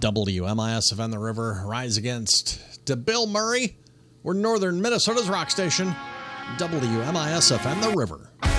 WMISFM The River, rise against to Bill Murray. We're northern Minnesota's rock station, WMISFM The River.